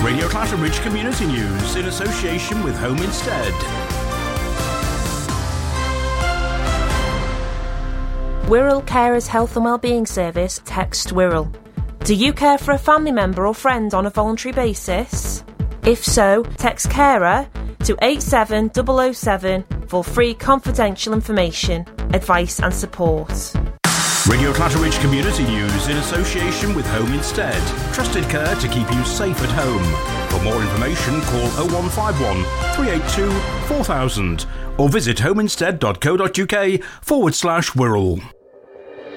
Radio Clatterbridge Community News in association with Home Instead. Wirral Carers Health and Wellbeing Service. Text Wirral. Do you care for a family member or friend on a voluntary basis? If so, text carer to 87007 for free confidential information, advice and support. Radio Clatterbridge Community News in association with Home Instead. Trusted care to keep you safe at home. For more information, call 0151 382 4000 or visit homeinstead.co.uk/Wirral.